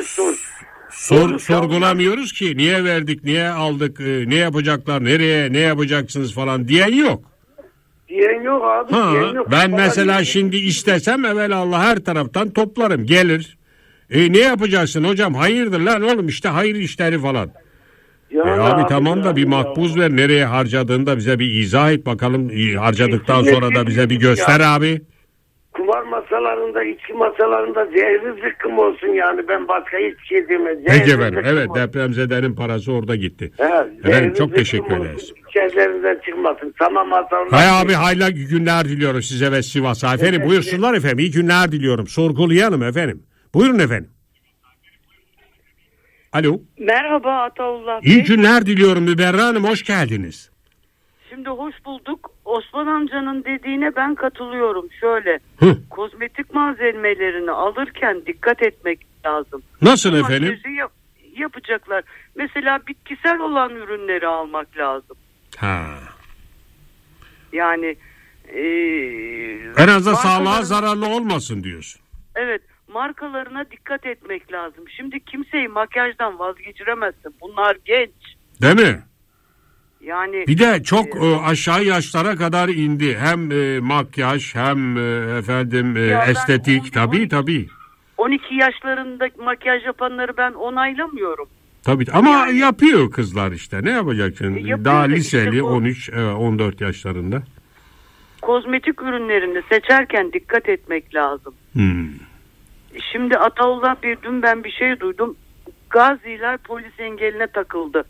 sorgulamıyoruz ki niye verdik, niye aldık, ne yapacaklar, nereye, ne yapacaksınız falan diyen yok. Diyen yok abi. Diyen yok. Ben mesela şimdi istesem evvelallah her taraftan toplarım, gelir. Ne yapacaksın hocam, hayırdır lan oğlum, işte hayır işleri falan. Abi tamam da bir makbuz ver, nereye harcadığını da bize bir izah et bakalım, harcadıktan sonra da bize bir göster abi. Kumar masalarında, içki masalarında zehirli zıkkım olsun yani, ben başka hiçbir şey demem. Peki efendim, evet, depremzedenin parası orada gitti. Efendim çok teşekkür ederiz. İçerilerinden çıkmasın. Tamam Hasan. Hay abi, hayırlı günler diliyorum size ve Sivas'a. Efendim buyursunlar efendim, iyi günler diliyorum. Sorgulayalım efendim. Buyurun efendim. Alo. Merhaba Ataullah Bey. İyi günler diliyorum Müberra Hanım, hoş geldiniz. Şimdi hoş bulduk. Osman amcanın dediğine ben katılıyorum. Şöyle, kozmetik malzemelerini alırken dikkat etmek lazım. Nasıl efendim? Yapacaklar. Mesela bitkisel olan ürünleri almak lazım. Yani en azından sağlığa zararlı olmasın diyorsun. Evet, markalarına dikkat etmek lazım. Şimdi kimseyi makyajdan vazgeçiremezsin. Bunlar genç. Değil mi? Yani bir de çok aşağı yaşlara kadar indi. Hem makyaj hem estetik. Tabii. 12 yaşlarında makyaj yapanları ben onaylamıyorum. Tabii ama yapıyor kızlar işte. Ne yapacaksın? Daha liseli işte 13 14 yaşlarında. Kozmetik ürünlerini seçerken dikkat etmek lazım. Şimdi Ataullah Bey, dün ben bir şey duydum. Gaziler polis engeline takıldı.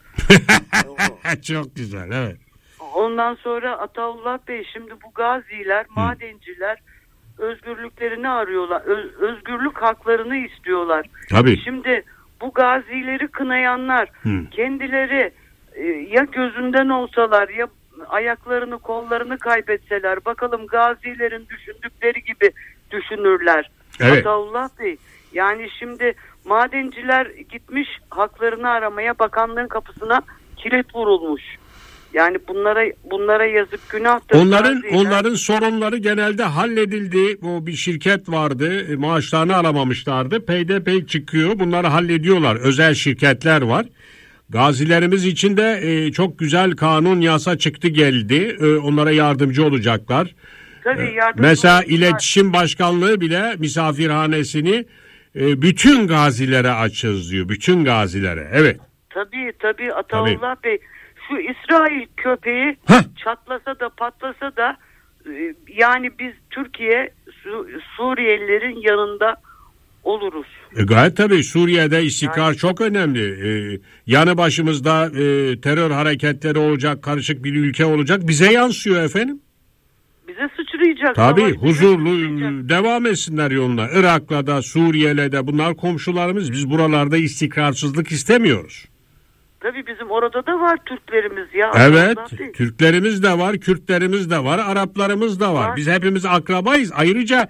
Çok güzel, evet. Ondan sonra Ataullah Bey, şimdi bu gaziler, madenciler özgürlüklerini arıyorlar. Özgürlük haklarını istiyorlar. Tabii. Şimdi bu gazileri kınayanlar kendileri ya gözünden olsalar ya ayaklarını kollarını kaybetseler, bakalım gazilerin düşündükleri gibi düşünürler. Evet. Ataullah Bey, yani şimdi madenciler gitmiş haklarını aramaya, bakanlığın kapısına kilit vurulmuş. Yani bunlara yazık, günahtır. Onların sorunları genelde halledildi. Bu bir şirket vardı, maaşlarını alamamışlardı. Peyderpey çıkıyor, bunları hallediyorlar. Özel şirketler var. Gazilerimiz için de çok güzel kanun, yasa çıktı geldi. Onlara yardımcı olacaklar. Tabii mesela İletişim Başkanlığı bile misafirhanesini bütün gazilere açız diyor. Bütün gazilere. Evet. Tabii Ataullah Bey. Şu İsrail köpeği çatlasa da patlasa da yani biz Türkiye Suriyelilerin yanında oluruz. Gayet tabii, Suriye'de istikrar çok önemli. Yanı başımızda terör hareketleri olacak, karışık bir ülke olacak. Bize yansıyor efendim. Bize sıçrayacak. Tabii, huzurlu devam etsinler yoluna. Irak'la da Suriye'yle de, bunlar komşularımız. Biz buralarda istikrarsızlık istemiyoruz. Tabii bizim orada da var Türklerimiz ya. Evet, Türklerimiz de var, Kürtlerimiz de var, Araplarımız da var. Biz hepimiz akrabayız. Ayrıca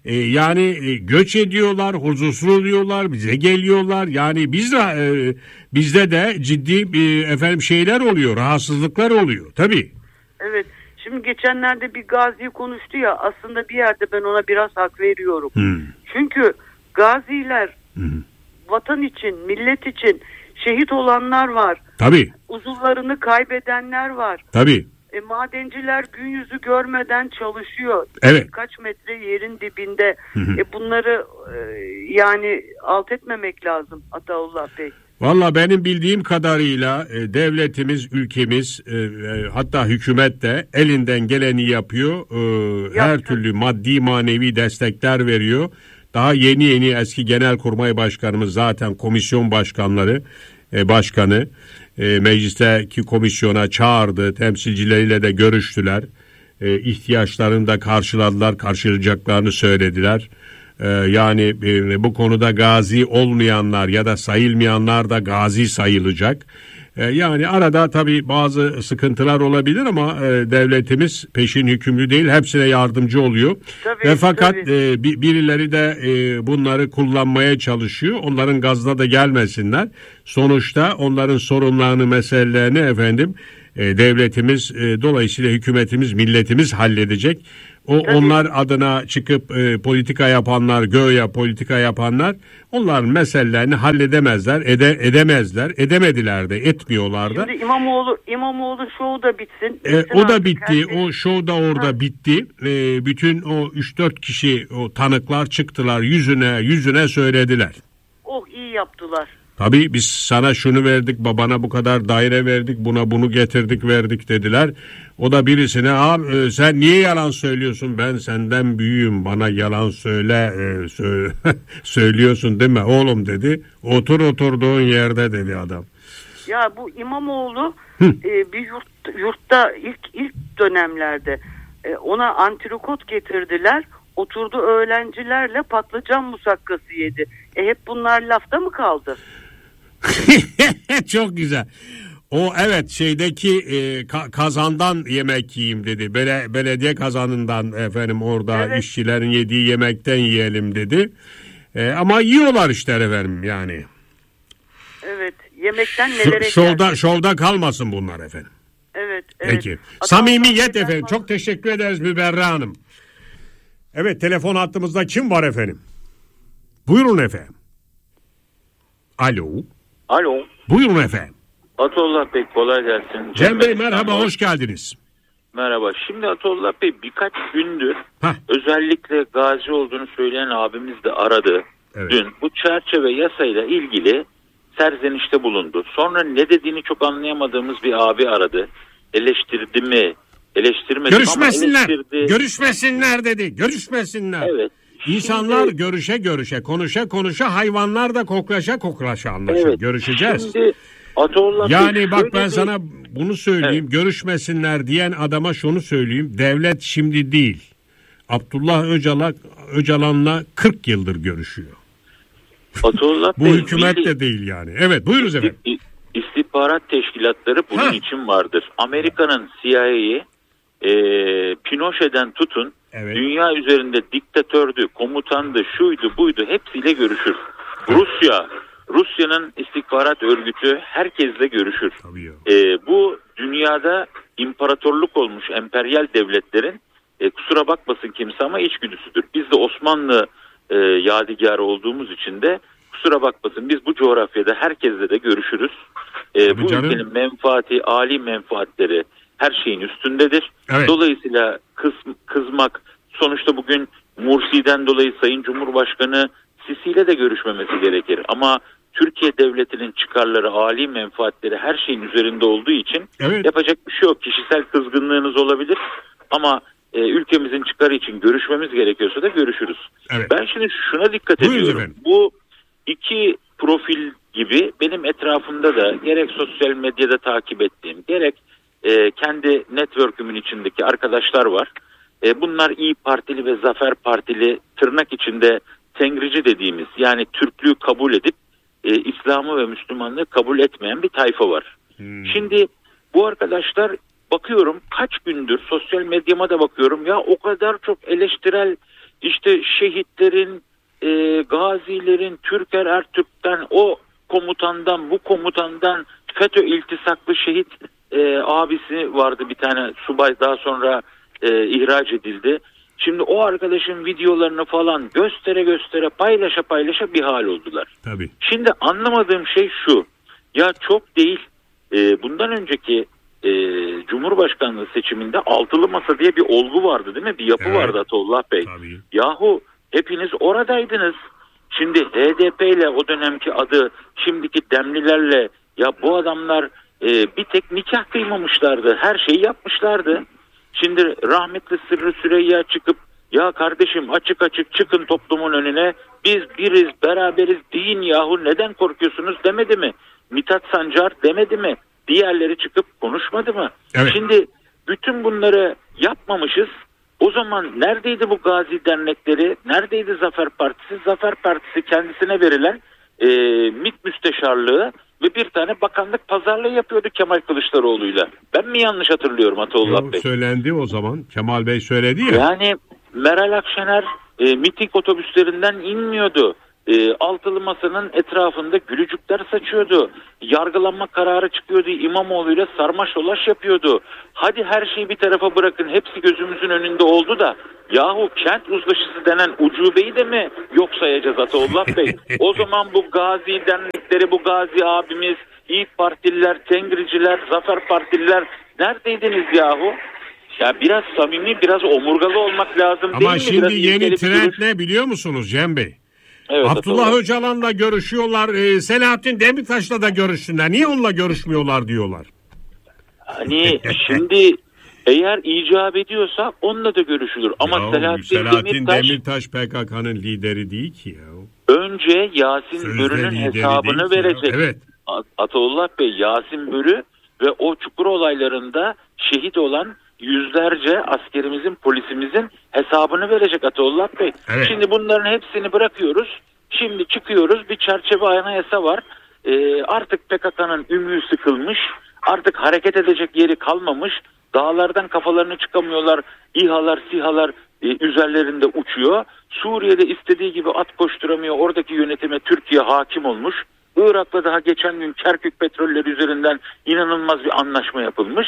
yani göç ediyorlar, huzursuz oluyorlar, bize geliyorlar. Yani bizde de ciddi şeyler oluyor, rahatsızlıklar oluyor. Tabii. Evet. Şimdi geçenlerde bir gazi konuştu ya, aslında bir yerde ben ona biraz hak veriyorum. Çünkü gaziler vatan için, millet için şehit olanlar var. Tabii. Uzuvlarını kaybedenler var. Tabii. Madenciler gün yüzü görmeden çalışıyor. Evet. Kaç metre yerin dibinde. Bunları yani alt etmemek lazım Ataullah Bey. Valla benim bildiğim kadarıyla devletimiz, ülkemiz, hatta hükümet de elinden geleni yapıyor. Her türlü maddi manevi destekler veriyor. Daha yeni eski Genelkurmay Başkanımız, zaten komisyon başkanı meclisteki komisyona çağırdı. Temsilcileriyle de görüştüler. İhtiyaçlarını da karşıladılar, karşılayacaklarını söylediler. Yani bu konuda gazi olmayanlar ya da sayılmayanlar da gazi sayılacak. Yani arada tabii bazı sıkıntılar olabilir ama devletimiz peşin hükümlü değil, hepsine yardımcı oluyor. Tabii, fakat birileri de bunları kullanmaya çalışıyor. Onların gazına da gelmesinler. Sonuçta onların sorunlarını, meselelerini devletimiz, dolayısıyla hükümetimiz, milletimiz halledecek. Onlar adına çıkıp politika yapanlar, göya politika yapanlar, onların meselelerini halledemezler, edemediler de, etmiyorlar da. Şimdi İmamoğlu şovu da bitsin. O da bitti, o şov da orada bitti. Bütün o 3-4 kişi, o tanıklar çıktılar, yüzüne söylediler. Oh, iyi yaptılar. Tabii biz sana şunu verdik, babana bu kadar daire verdik, buna bunu getirdik verdik dediler. O da birisine sen niye yalan söylüyorsun, ben senden büyüğüm, bana yalan söylüyorsun değil mi oğlum dedi. Oturduğun yerde dedi adam. Ya bu İmamoğlu bir yurtta ilk dönemlerde ona antrikot getirdiler. Oturdu öğrencilerle patlıcan musakkası yedi. Hep bunlar lafta mı kaldı? Çok güzel. O evet şeydeki kazandan yemek yiyeyim dedi. Belediye kazanından efendim orada işçilerin yediği yemekten yiyelim dedi. Ama yiyorlar işte efendim yani. Evet, yemekten nelere şovda kalmasın bunlar efendim. Evet. Peki. Samimiyet efendim. Çok teşekkür ederiz Müberra Hanım. Evet, telefon hattımızda kim var efendim? Buyurun efendim. Alo. Buyurun efendim. Atollah Bey, kolay gelsin. Cem Bey merhaba, hoş geldiniz. Merhaba. Şimdi Atollah Bey birkaç gündür özellikle gazi olduğunu söyleyen abimiz de aradı. Evet. Dün bu çerçeve yasayla ilgili serzenişte bulundu. Sonra ne dediğini çok anlayamadığımız bir abi aradı. Eleştirdi mi? Eleştirmedi. Görüşmesinler dedi. Görüşmesinler. Evet. İnsanlar görüşe konuşa hayvanlar da koklaşa anlaşır. Evet. Görüşeceğiz. Şimdi yani bak ben sana bunu söyleyeyim. Evet. Görüşmesinler diyen adama şunu söyleyeyim. Devlet şimdi değil, Abdullah Öcalan'la 40 yıldır görüşüyor. Bu hükümet de değil yani. Evet, buyurunuz efendim. İstihbarat teşkilatları bunun için vardır. Amerika'nın CIA'yı Pinochet'den tutun, dünya üzerinde diktatördü, komutandı, şuydu buydu, hepsiyle görüşür. Rusya'nın istihbarat örgütü herkesle görüşür. Bu dünyada imparatorluk olmuş emperyal devletlerin kusura bakmasın kimse ama içgüdüsüdür. Biz de Osmanlı yadigarı olduğumuz için de kusura bakmasın biz bu coğrafyada herkesle de görüşürüz. Bu ülkenin menfaati, âli menfaatleri her şeyin üstündedir. Evet. Dolayısıyla kızmak, sonuçta bugün Mursi'den dolayı Sayın Cumhurbaşkanı Sisi ile de görüşmemesi gerekir. Ama Türkiye Devleti'nin çıkarları, âli menfaatleri her şeyin üzerinde olduğu için yapacak bir şey yok. Kişisel kızgınlığınız olabilir ama ülkemizin çıkarı için görüşmemiz gerekiyorsa da görüşürüz. Evet. Ben şimdi şuna dikkat ediyorum. Efendim. Bu iki profil gibi benim etrafımda da gerek sosyal medyada takip ettiğim, gerek kendi network'ümün içindeki arkadaşlar var. Bunlar İYİ Partili ve Zafer Partili, tırnak içinde tengrici dediğimiz, yani Türklüğü kabul edip İslam'ı ve Müslümanlığı kabul etmeyen bir tayfa var. Şimdi bu arkadaşlar, bakıyorum kaç gündür sosyal medyama da bakıyorum ya, o kadar çok eleştirel, işte şehitlerin, gazilerin, Türker Ertürk'ten, o komutandan, bu komutandan, FETÖ iltisaklı şehit abisi vardı bir tane subay, daha sonra ihraç edildi. Şimdi o arkadaşın videolarını falan göstere paylaşa bir hal oldular. Tabii. Şimdi anlamadığım şey şu. Ya çok değil. Bundan önceki Cumhurbaşkanlığı seçiminde altılı masa diye bir olgu vardı değil mi? Bir yapı vardı Atollah Bey. Tabii. Yahu hepiniz oradaydınız. Şimdi HDP ile, o dönemki adı şimdiki Demlilerle, ya bu adamlar bir tek nikah kıymamışlardı. Her şeyi yapmışlardı. Şimdi rahmetli Sırrı Süreyya çıkıp ya kardeşim açık çıkın toplumun önüne, biz biriz, beraberiz deyin yahu, neden korkuyorsunuz demedi mi? Mithat Sancar demedi mi? Diğerleri çıkıp konuşmadı mı? Evet. Şimdi bütün bunları yapmamışız. O zaman neredeydi bu gazi dernekleri? Neredeydi Zafer Partisi? Zafer Partisi kendisine verilen MİT müsteşarlığı ve bir tane bakanlık pazarlığı yapıyordu Kemal Kılıçdaroğlu'yla. Ben mi yanlış hatırlıyorum Atollah Bey? Söylendi o zaman. Kemal Bey söyledi ya. Yani Meral Akşener miting otobüslerinden inmiyordu. Altılı Masa'nın etrafında gülücükler saçıyordu. Yargılanma kararı çıkıyordu. İmamoğlu'yla sarmaş dolaş yapıyordu. Hadi her şeyi bir tarafa bırakın. Hepsi gözümüzün önünde oldu da yahu kent uzlaşısı denen ucubeyi de mi yok sayacağız Ataullah Bey? O zaman bu gazi dernekleri, bu gazi abimiz, İYİ Partililer, Tengriciler, Zafer Partililer neredeydiniz yahu? Ya biraz samimi, biraz omurgalı olmak lazım değil mi? Ama şimdi yeni trend ne biliyor musunuz Cem Bey? Evet, Abdullah Öcalan'la görüşüyorlar. Selahattin Demirtaş'la da görüşsünler. Niye onunla görüşmüyorlar diyorlar. Hani şimdi eğer icap ediyorsa onunla da görüşülür. Ama ya, Selahattin Demirtaş PKK'nın lideri değil ki ya. Önce Yasin Börü'nün hesabını verecek. Evet. Ataullah Bey, Yasin Börü ve o Çukur olaylarında şehit olan yüzlerce askerimizin, polisimizin hesabını verecek Ataullah Bey. Evet. Şimdi bunların hepsini bırakıyoruz. Şimdi çıkıyoruz, bir çerçeve anayasa var. Artık PKK'nın ümüğü sıkılmış. Artık hareket edecek yeri kalmamış. Dağlardan kafalarını çıkamıyorlar. İHA'lar, SİHA'lar üzerlerinde uçuyor. Suriye'de istediği gibi at koşturamıyor. Oradaki yönetime Türkiye hakim olmuş. Irak'la daha geçen gün Kerkük petrolleri üzerinden inanılmaz bir anlaşma yapılmış.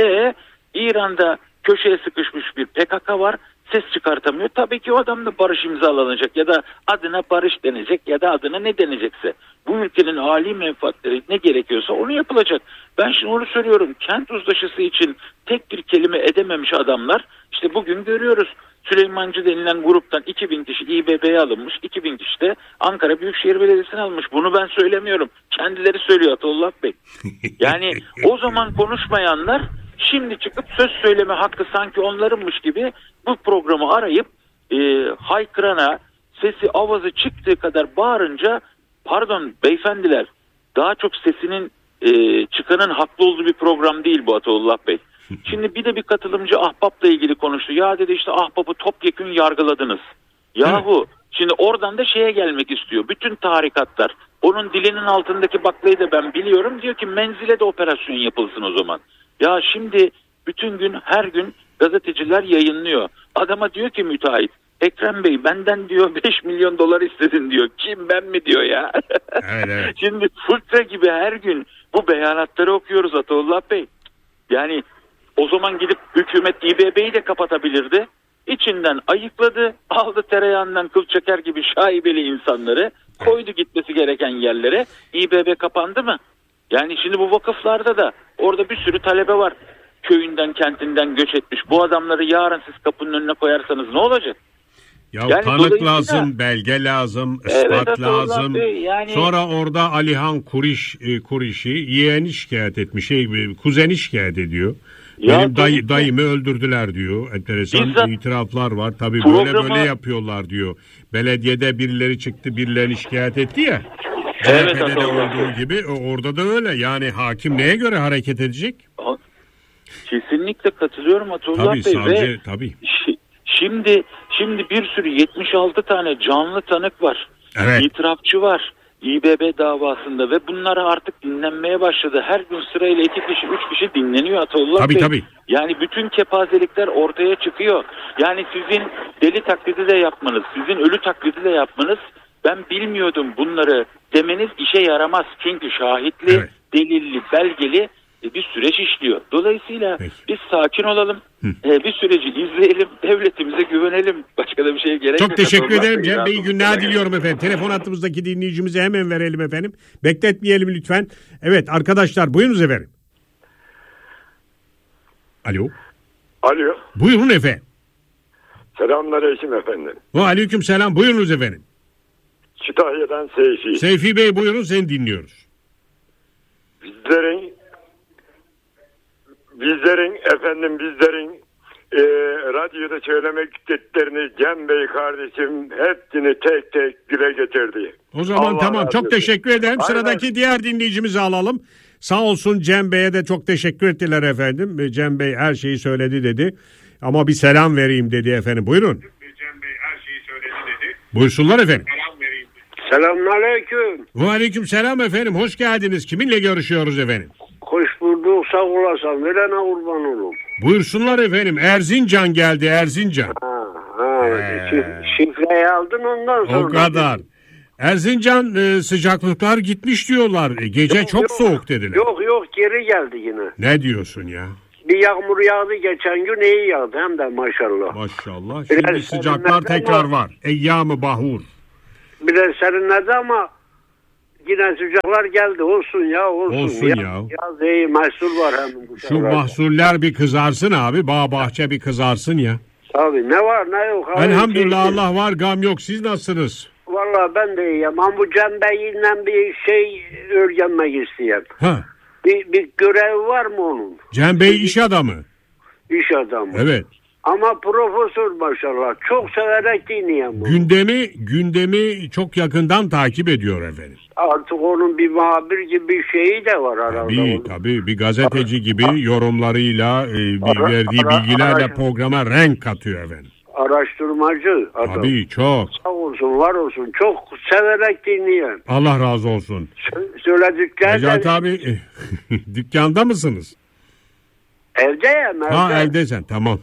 İran'da köşeye sıkışmış bir PKK var. Ses çıkartamıyor. Tabii ki o adam da barış imzalanacak ya da adına barış denecek ya da adına ne denecekse. Bu ülkenin âli menfaatleri ne gerekiyorsa onu yapılacak. Ben şimdi onu söylüyorum. Kent uzlaşısı için tek bir kelime edememiş adamlar. İşte bugün görüyoruz. Süleymancı denilen gruptan 2000 kişi İBB'ye alınmış. 2000 kişi de Ankara Büyükşehir Belediyesi'ne alınmış. Bunu ben söylemiyorum. Kendileri söylüyor Ataullah Bey. Yani o zaman konuşmayanlar şimdi çıkıp söz söyleme hakkı sanki onlarınmış gibi bu programı arayıp haykırana, sesi avazı çıktığı kadar bağırınca, pardon beyefendiler, daha çok sesinin çıkanın haklı olduğu bir program değil bu Ataullah Bey. Şimdi bir de bir katılımcı Ahbap'la ilgili konuştu. Ya dedi işte Ahbap'ı topyekün yargıladınız. Yahu şimdi oradan da şeye gelmek istiyor. Bütün tarikatlar, onun dilinin altındaki baklayı da ben biliyorum, diyor ki menzile de operasyon yapılsın o zaman. Ya şimdi bütün gün her gün gazeteciler yayınlıyor. Adama diyor ki müteahhit, Ekrem Bey benden diyor 5 milyon dolar istedin diyor. Kim, ben mi diyor ya. Evet. Şimdi fırça gibi her gün bu beyanatları okuyoruz Ataullah Bey. Yani o zaman gidip hükümet İBB'yi de kapatabilirdi. İçinden ayıkladı, aldı tereyağından kıl çeker gibi şaibeli insanları koydu gitmesi gereken yerlere. İBB kapandı mı? Yani şimdi bu vakıflarda da orada bir sürü talebe var. Köyünden, kentinden göç etmiş. Bu adamları yarın siz kapının önüne koyarsanız ne olacak? Ya yani tanık lazım, belge lazım, ispat evet, lazım. Yani... Sonra orada Alihan Kuriş'i yeğeni şikayet etmiş, kuzeni şikayet ediyor. Ya benim dayımı öldürdüler diyor. Enteresan itiraflar var. Tabii böyle yapıyorlar diyor. Belediyede birileri çıktı, birilerini şikayet etti ya. Evet, de olduğu gibi orada da öyle. Yani hakim neye göre hareket edecek? Kesinlikle katılıyorum Ataullah Bey. Savcı, tabii. Şimdi bir sürü 76 tane canlı tanık var. Evet. İtirafçı var. İBB davasında ve bunlara artık dinlenmeye başladı. Her gün sırayla 2 kişi 3 kişi dinleniyor Ataullah Bey. Tabii. Yani bütün kepazelikler ortaya çıkıyor. Yani sizin deli taklidi de yapmanız, sizin ölü taklidi de yapmanız, ben bilmiyordum bunları demeniz işe yaramaz. Çünkü şahitli, delilli, belgeli bir süreç işliyor. Dolayısıyla biz sakin olalım, bir süreci izleyelim, devletimize güvenelim. Başka da bir şeye gerek yok. Çok teşekkür ederim Cem Bey. İyi günler diliyorum efendim. Telefon hattımızdaki dinleyicimize hemen verelim efendim. Bekletmeyelim lütfen. Evet arkadaşlar, buyurunuz efendim. Alo. Alo. Buyurun efendim. Selamünaleyküm efendim. Aleyküm selam. Buyurunuz efendim. Kütahya'dan Seyfi. Seyfi Bey buyurun, seni dinliyoruz. Bizlerin radyoda söylemek istediklerini Cem Bey kardeşim hepsini tek tek dile getirdi. O zaman Allah tamam, çok teşekkür ederim. Aynen. Sıradaki diğer dinleyicimizi alalım. Sağ olsun, Cem Bey'e de çok teşekkür ettiler efendim. Cem Bey her şeyi söyledi dedi. Ama bir selam vereyim dedi efendim. Buyurun. Cem Bey her şeyi söyledi dedi. Buyursunlar efendim. Selam vereyim. Selamünaleyküm. Aleyküm selam efendim. Hoş geldiniz. Kiminle görüşüyoruz efendim? Hoş bulduk, sağ olasın. Verene kurban olun. Buyursunlar efendim. Erzincan geldi, Erzincan. Şifreyi aldın ondan sonra. O kadar. Erzincan sıcaklıklar gitmiş diyorlar. Gece çok soğuk dediler. Yok geri geldi yine. Ne diyorsun ya? Bir yağmur yağdı geçen gün, iyi yağdı hem de maşallah. Maşallah. Şimdi sıcaklar tekrar var. Eyyam-ı bahur. Biraz serinledi ama yine sıcaklar geldi. Olsun ya. Olsun ya. Yaz iyi, mahsul var hem bu Şu taraflarda. mahsuller bir kızarsın abi. Bağ bahçe bir kızarsın ya. Tabii ne var ne yok. Elhamdülillah Allah var, gam yok. Siz nasılsınız? Vallahi ben de iyiyim. Ama bu Cem Bey'le bir şey öğrenmek istiyorum. Ha. Bir görev var mı onun? Cem Bey iş adamı. İş adamı. Evet. Ama profesör maşallah. Çok severek dinliyorum bunu. Gündemi çok yakından takip ediyor efendim. Artık onun bir muhabir gibi bir şeyi de var arada. Tabii bir gazeteci gibi yorumlarıyla verdiği bilgilerle programa renk katıyor efendim. Araştırmacı adam. Tabii çok. Sağ olsun, var olsun. Çok severek dinliyorum. Allah razı olsun. Söylediklerden... Necati abi dükkanda mısınız? Evdeyim. Ha evdeysen tamam.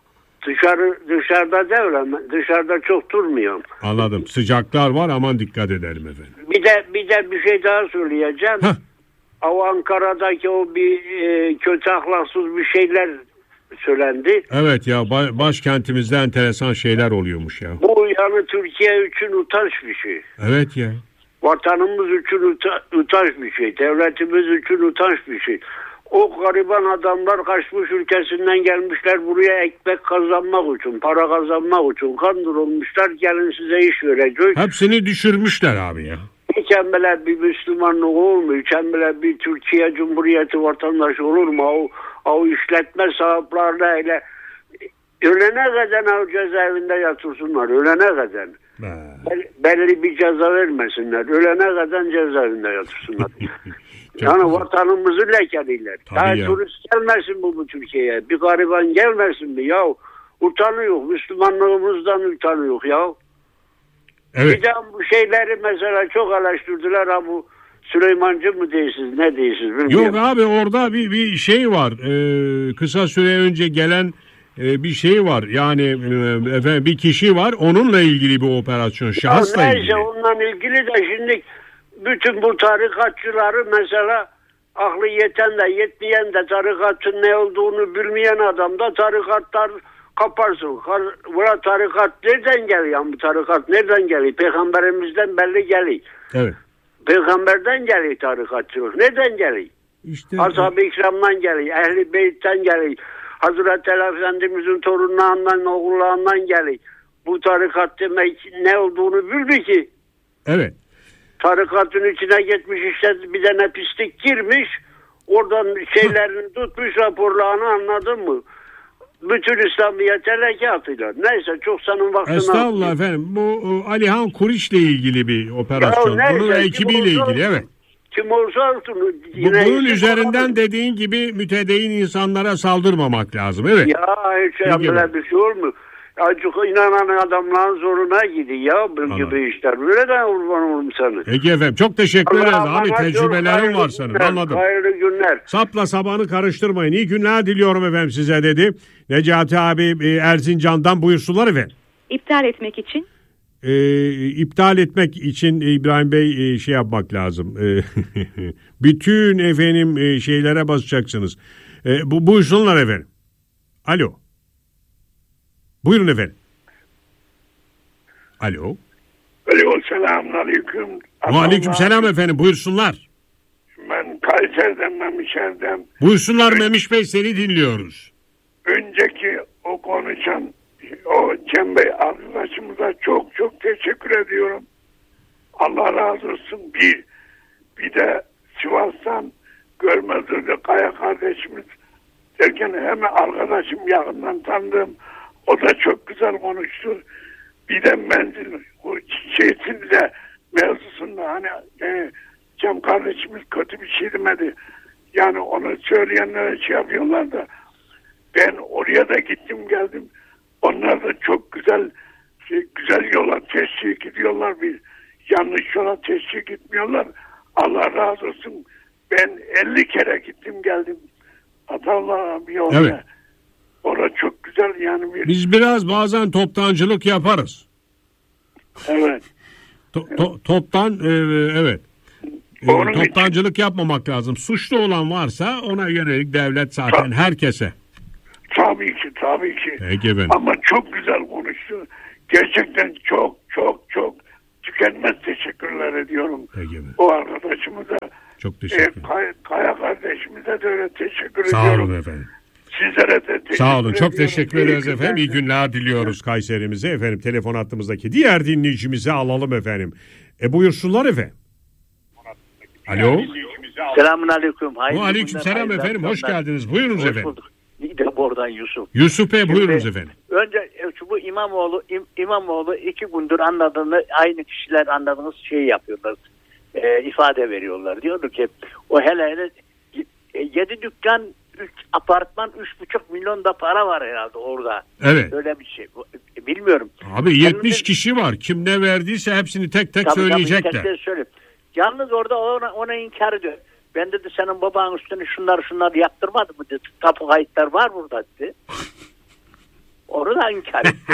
Dışarıda değil. Dışarıda çok durmuyorum. Anladım. Sıcaklar var, aman dikkat edelim efendim. Bir şey daha söyleyeceğim. Heh. O Ankara'daki o bir kötü ahlaksız bir şeyler söylendi. Evet ya, başkentimizde enteresan şeyler oluyormuş ya. Bu yani Türkiye için utanç bir şey. Evet ya. Vatanımız için utanç bir şey. Devletimiz için utanç bir şey. O gariban adamlar kaçmış ülkesinden gelmişler buraya ekmek kazanmak için, para kazanmak için kandırılmışlar. Gelin size iş verecek. Hepsini düşürmüşler abi ya. Hiç böyle bir Müslümanlık olur mu? Hiç böyle bir Türkiye Cumhuriyeti vatandaşı olur mu? O işletme sahiplerine öyle ölene kadar o cezaevinde yatırsınlar. Ölene kadar. Belli bir ceza vermesinler. Ölene kadar cezaevinde yatırsınlar. Yani vatanımızı lekeliler. Daha turist gelmesin bu Türkiye'ye. Bir gariban gelmesin mi? Ya utanıyor. Müslümanlığımızdan utanıyor ya. Evet. Bir de bu şeyleri mesela çok araştırdılar ama bu Süleymancı mı değilsiniz, ne değilsiniz bilmiyorum. Yok abi, orada bir şey var. Kısa süre önce gelen bir şey var. Yani efendim bir kişi var. Onunla ilgili bir operasyon. Şahısla neyse, ilgili. onunla ilgili de şimdi bütün bu tarikatçıları mesela aklı yeten de yetmeyen de tarikatın ne olduğunu bilmeyen adam da tarikatlar kaparsın. Buna tarikat nereden geliyor? Bu tarikat nereden geliyor? Peygamberimizden belli geliyor. Evet. Peygamberden geliyor tarikatçılık. Neden geliyor? İşte Ashab-ı İkram'dan geliyor. Ehl-i Beyt'ten geliyor. Hazreti Ali Efendimiz'in torunlarından, oğullarından geliyor. Bu tarikat demek ne olduğunu bilmiyor ki. Evet. Tarikatın içine gitmiş işte bir tane pislik girmiş. Oradan şeylerini tutmuş, raporlarını, anladın mı? Bütün İslamiyet'e leke atıyorlar. Neyse, çok senin vaktini... Estağfurullah efendim. Bu Alihan Kuriç'le ilgili bir operasyon. Neyse, bunun ekibiyle ilgili, evet. Kim olsa olsun. Bunun üzerinden dediğin gibi mütedeyyin insanlara saldırmamak lazım, evet. Ya hiç böyle bir şey olmuyor. Azıcık inanan adamların zoruna gidiyor ya bu gibi işler. Böyle de kurban olurum sana. Peki efendim, çok teşekkür ederiz abi, tecrübelerin var senin, anladım. Hayırlı günler. Sapla sabanı karıştırmayın. İyi günler diliyorum efendim size dedi. Necati abi Erzincan'dan, buyursunlar efendim. İptal etmek için? İptal etmek için İbrahim Bey şey yapmak lazım. Bütün efendim şeylere basacaksınız. Buyursunlar efendim. Alo. Buyurun efendim. Alo. Selamun aleyküm. Aleyküm selam efendim, buyursunlar. Ben Kayseri'den, Memişer'den. Buyursunlar Memiş Bey, seni dinliyoruz. Önceki o konuşan o Cem Bey arkadaşımıza çok çok teşekkür ediyorum. Allah razı olsun. Bir de Sivas'tan Görmezli Kaya kardeşimiz derken hemen arkadaşım, yakından tanıdığım, o da çok güzel konuştu. Bir de menzil o şeysinde mevzusunda hani Cem kardeşimiz kötü bir şey demedi. Yani onu söyleyenlere şey yapıyorlar da ben oraya da gittim geldim. Onlar da çok güzel yola teşvik gidiyorlar. Bir yanlış yola teşvik gitmiyorlar. Allah razı olsun. Ben 50 kere gittim geldim. Atallah bir yolda. Evet. Orada çok güzel yani. Biz biraz bazen toptancılık yaparız. Evet. Toptan evet. Toptancılık yapmamak lazım. Suçlu olan varsa ona yönelik devlet zaten herkese. Tabii ki. Peki ben. Ama çok güzel konuştu. Gerçekten çok tükenmez teşekkürler ediyorum. Peki ben. O arkadaşımıza. Çok teşekkür ederim. Kaya kardeşimize de öyle teşekkür ediyorum. Sağ olun efendim. Sizlere de teşekkür Sağ olun. Çok ediyorum. teşekkür ederiz efendim. İyi günler diliyoruz Kayserimize. Efendim telefon hattımızdaki diğer dinleyicimizi alalım efendim. Buyursunlar efendim. Alo. Selamun aleyküm. Aleyküm selam efendim. Hoş geldiniz. Buyurunuz Hoş efendim. bulduk. İyi oradan Yusuf. Yusuf Bey buyurunuz efendim. Önce bu İmamoğlu 2 gündür anladığını aynı kişiler anladığınız şeyi yapıyorlar. İfade veriyorlar. Diyordu ki o hele 7 dükkan 3 apartman 3,5 milyon da para var herhalde orada. Evet. Öyle bir şey. Bilmiyorum. Abi 70 kişi var. Kim ne verdiyse hepsini tek söyleyecekler. Tek söyleyeyim. Yalnız orada ona inkar ediyor. Ben dedi senin babanın üstüne şunlar yaptırmadı mı dedi. Tapu kayıtlar var burada dedi. Onu da inkar etti.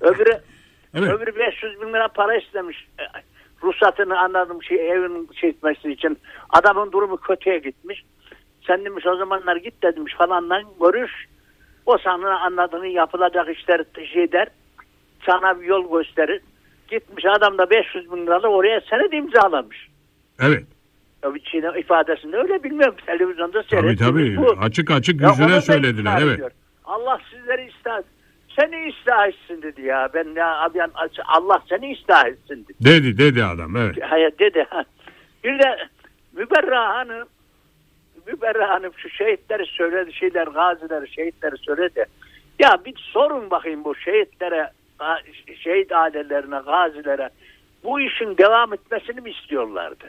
Öbürü 500 bin lira para istemiş. Ruhsatını anladım evin etmesi için. Adamın durumu kötüye gitmiş. Sen demiş o zamanlar git demiş falanla görüş. O sana anladığını yapılacak işler der. Sana bir yol gösterir. Gitmiş adam da 500 bin liralı oraya senet imzalamış. Evet. Çin ifadesinde öyle bilmiyorum. Televizyonda seyrettim. Tabii. Açık yüzüne söylediler. Evet. Ediyor. Allah sizleri seni ıslah etsin dedi ya. Allah seni ıslah etsin dedi. Dedi adam evet. Hayır dedi. Bir de Müberra Hanım şu şehitleri söyledi şehitleri söyledi. Ya bir sorun bakayım bu şehitlere, şehit ailelerine, gazilere bu işin devam etmesini mi istiyorlardı?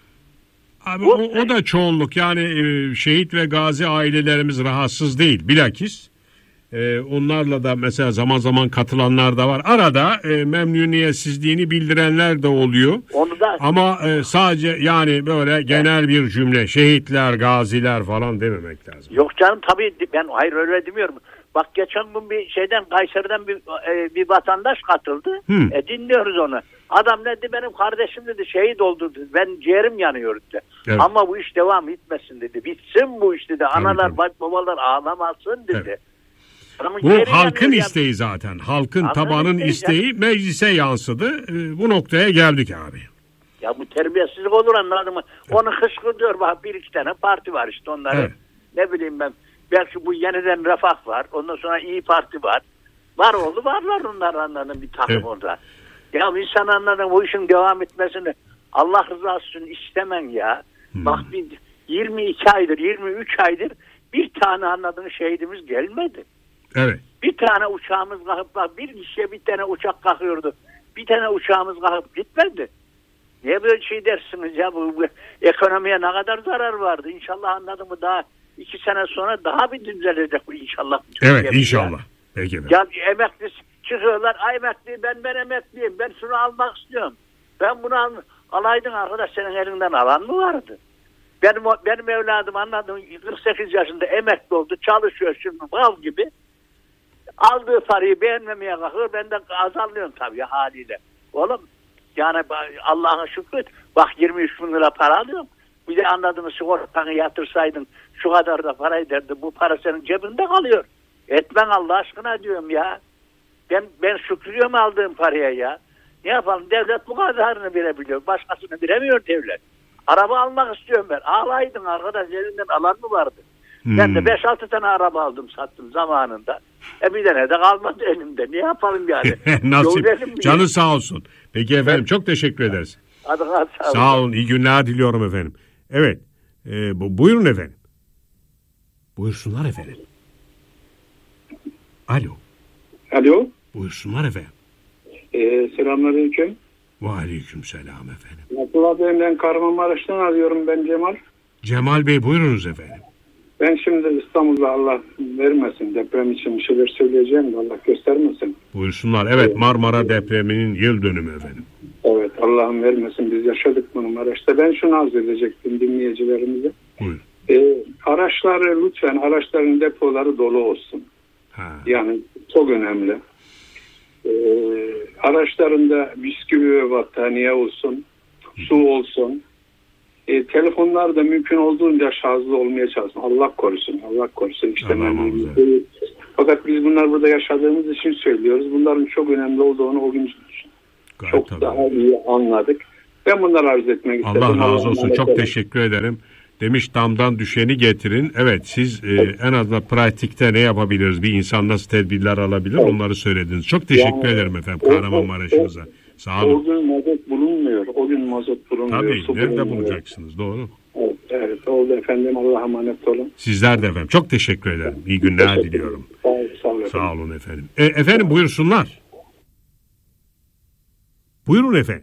Abi o da çoğunluk yani şehit ve gazi ailelerimiz rahatsız değil bilakis. Onlarla da mesela zaman zaman katılanlar da var. Arada memnuniyetsizliğini bildirenler de oluyor. Onu da... Ama sadece yani böyle genel bir cümle şehitler, gaziler falan dememek lazım. Yok canım tabii ben hayır öyle demiyorum. Bak geçen gün bir Kayseri'den bir vatandaş katıldı. Dinliyoruz onu. Adam dedi benim kardeşim dedi şehit oldu dedi. Ben ciğerim yanıyor dedi. Evet. Ama bu iş devam etmesin dedi. Bitsin bu iş dedi. Tabii, analar babalar ağlamasın dedi. Evet. Bu halkın isteği zaten. Halkın tabanın isteği meclise yansıdı. Bu noktaya geldik abi. Ya bu terbiyesizlik olur anladın mı? Evet. Onu kışkırtıyor bak 1-2 tane parti var işte onları. Evet. Ne bileyim ben. Belki bu yeniden Refah var. Ondan sonra İyi Parti var. Varlar onlar anladın bir takım orada. Ya insan anladın bu işin devam etmesini Allah rızası için istemen ya. Bak 22 aydır 23 aydır bir tane anladığın şehidimiz gelmedi. Evet. Bir tane uçağımız kalkıp bir kişiye bir tane uçak kalkıyordu. Bir tane uçağımız kalkıp gitmedi. Niye böyle şey dersiniz ya bu ekonomiye ne kadar zarar vardı. İnşallah anladın mı daha 2 sene sonra daha bir düzelecek bu inşallah. Evet inşallah. Peki. Ya emekli çıkıyorlar. Ay emekli ben emekliyim. Ben şunu almak istiyorum. Ben bunu alaydın arkadaş senin elinden alan mı vardı? Benim evladım anladım 48 yaşında emekli oldu. Çalışıyor şimdi bal gibi. Aldığı parayı beğenmemeye kalkıyor. Ben de azarlıyorum tabii haliyle. Oğlum yani Allah'ın şükür. Bak 23 bin lira para alıyorum. Bir de anladığını sigortanı yatırsaydın şu kadar da para ederdi. Bu para senin cebinde kalıyor. Etmen Allah aşkına diyorum ya. Ben şükrüyorum aldığım paraya ya. Ne yapalım devlet bu kadarını verebiliyor. Başkasını veremiyor devlet. Araba almak istiyorum ben. Ağlaydın arkadaş elinden alan mı vardı? Ben de 5-6 tane araba aldım sattım zamanında. Bir tane de kalmadı elimde. Ne yapalım yani? Nasip. Canı sağ olsun. Peki efendim çok teşekkür ederiz. Hadi sağ olun. İyi günler diliyorum efendim. Evet. Buyurun efendim. Buyursunlar efendim. Alo. Buyursunlar efendim. Selamünaleyküm. Aleyküm selam efendim. Abdullah Bey ben Kahramanmaraş'tan arıyorum ben Cemal. Cemal Bey buyurunuz efendim. Ben şimdi İstanbul'da Allah vermesin deprem için bir şeyler söyleyeceğim de Allah göstermesin. Buyursunlar. Evet Marmara depreminin yıl dönümü efendim. Evet Allah'ım vermesin biz yaşadık bunu Maraş'ta. Ben şunu arz edecektim dinleyicilerimize. Buyurun. Araçları lütfen araçların depoları dolu olsun. Yani çok önemli. Araçlarında bisküvi ve battaniye olsun, su olsun. Telefonlar da mümkün olduğunca şarjlı olmaya çalışsın. Allah korusun. Fakat biz bunlar burada yaşadığımız için söylüyoruz. Bunların çok önemli olduğunu o gün çok daha iyi anladık. Ben bunları arz etmek istedim. Allah razı olsun. Çok teşekkür ederim. Demiş damdan düşeni getirin. Evet, siz en azından pratikte ne yapabiliriz? Bir insan nasıl tedbirler alabilir? Evet. Onları söylediniz. Çok teşekkür ederim efendim Kahramanmaraş'ımıza. Sağ olun. O gün mazot bulunmuyor. Tabii. Nerede bulacaksınız? Doğru. Evet. Oldu efendim. Allah'a emanet olun. Sizler de efendim. Çok teşekkür ederim. İyi günler diliyorum. Sağ olun efendim. Efendim buyursunlar. Buyurun efendim.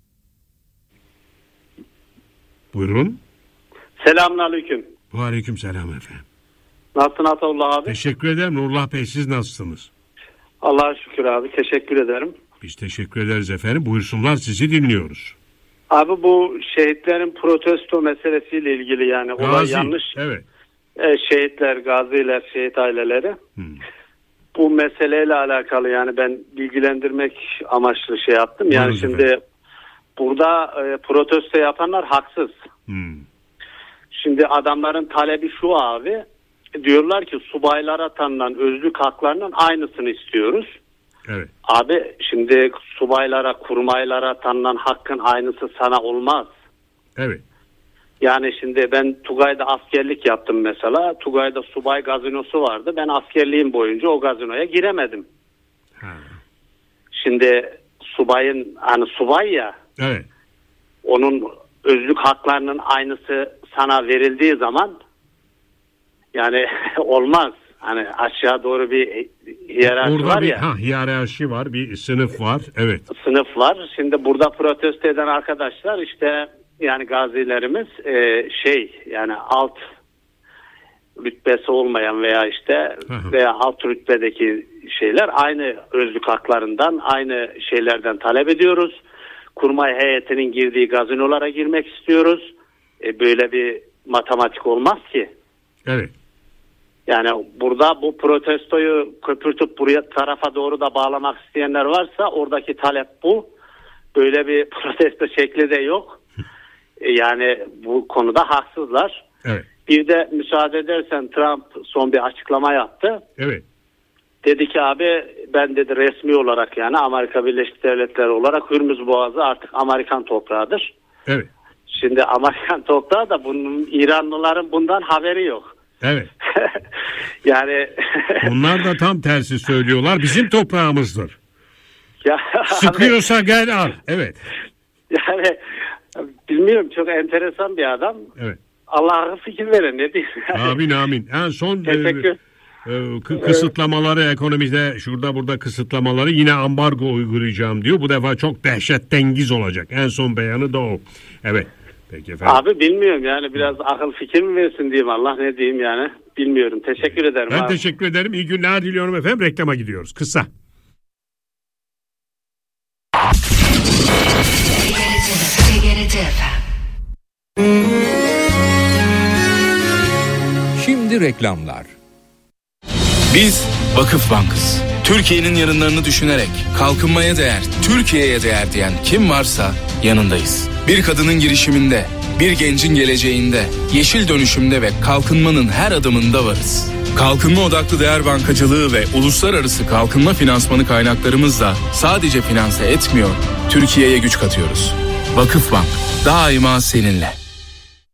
Buyurun. Selamünaleyküm. Aleyküm selam efendim. Nasılsın Ataullah abi? Teşekkür ederim. Nurullah Bey, siz nasılsınız? Allah'a şükür abi. Teşekkür ederim. Biz teşekkür ederiz efendim. Buyursunlar, sizi dinliyoruz. Abi bu şehitlerin protesto meselesiyle ilgili yani olay yanlış. Evet. Şehitler, gaziler, şehit aileleri. Bu meseleyle alakalı yani ben bilgilendirmek amaçlı şey yaptım. Yani buyurun şimdi efendim. Burada protesto yapanlar haksız. Şimdi adamların talebi şu abi. Diyorlar ki subaylara tanınan özlük haklarının aynısını istiyoruz. Evet. Abi şimdi subaylara, kurmaylara tanınan hakkın aynısı sana olmaz. Evet. Yani şimdi ben Tugay'da askerlik yaptım mesela. Tugay'da subay gazinosu vardı. Ben askerliğim boyunca o gazinoya giremedim. Şimdi subayın hani subay ya. Evet. Onun özlük haklarının aynısı sana verildiği zaman yani olmaz. Hani aşağı doğru bir hiyerarşi orada var ya. Hiyerarşi var, bir sınıf var. Evet. Sınıf var. Şimdi burada protesto eden arkadaşlar işte yani gazilerimiz yani alt rütbesi olmayan veya işte veya alt rütbedeki şeyler aynı özlük haklarından, aynı şeylerden talep ediyoruz. Kurmay heyetinin girdiği gazinolara girmek istiyoruz. Böyle bir matematik olmaz ki. Evet. Yani burada bu protestoyu köpürtüp buraya tarafa doğru da bağlamak isteyenler varsa oradaki talep bu. Böyle bir protesto şekli de yok. Yani bu konuda haksızlar. Evet. Bir de müsaade edersen Trump son bir açıklama yaptı. Evet. Dedi ki abi ben dedi resmi olarak yani Amerika Birleşik Devletleri olarak Hürmüz Boğazı artık Amerikan toprağıdır. Evet. Şimdi Amerikan toprağı da bunun İranlıların bundan haberi yok. Evet. Yani onlar da tam tersi söylüyorlar. Bizim toprağımızdır. Ya, sıkıyorsa gel al. Evet. Yani bilmiyorum, çok enteresan bir adam. Evet. Allah'a fikir verin ne diyeyim. Amin amin. En son kısıtlamaları ekonomide şurada burada kısıtlamaları yine ambargo uygulayacağım diyor. Bu defa çok dehşettengiz olacak. En son beyanı da o. Evet. Peki efendim. Abi bilmiyorum yani biraz akıl fikir mi versin diyeyim, Allah ne diyeyim yani bilmiyorum. Teşekkür ederim. Ben abi. Teşekkür ederim. İyi günler diliyorum efendim. Reklama gidiyoruz. Kısa. Şimdi reklamlar. Biz Vakıf Bank'ız. Türkiye'nin yarınlarını düşünerek kalkınmaya değer, Türkiye'ye değer diyen kim varsa yanındayız. Bir kadının girişiminde, bir gencin geleceğinde, yeşil dönüşümde ve kalkınmanın her adımında varız. Kalkınma odaklı değer bankacılığı ve uluslararası kalkınma finansmanı kaynaklarımızla sadece finanse etmiyor, Türkiye'ye güç katıyoruz. Vakıf Bank, daima seninle.